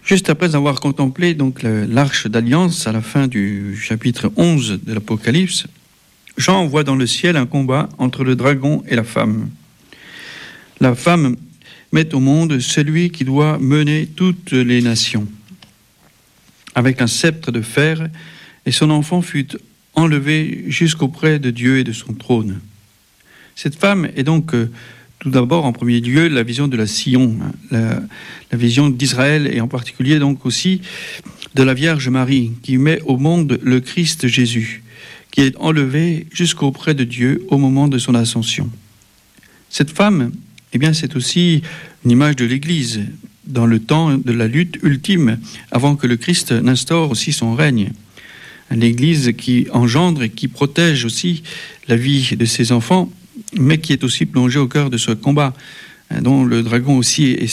Juste après avoir contemplé donc l'arche d'alliance à la fin du chapitre 11 de l'Apocalypse, Jean voit dans le ciel un combat entre le dragon et la femme. La femme met au monde celui qui doit mener toutes les nations, avec un sceptre de fer, et son enfant fut enlevé jusqu'auprès de Dieu et de son trône. Cette femme est donc tout d'abord, en premier lieu, la vision de la Sion, la vision d'Israël, et en particulier donc aussi de la Vierge Marie, qui met au monde le Christ Jésus, qui est enlevé jusqu'auprès de Dieu au moment de son ascension. Cette femme, eh bien, c'est aussi une image de l'Église, dans le temps de la lutte ultime, avant que le Christ n'instaure aussi son règne. L'Église qui engendre et qui protège aussi la vie de ses enfants, mais qui est aussi plongée au cœur de ce combat, dont le dragon aussi est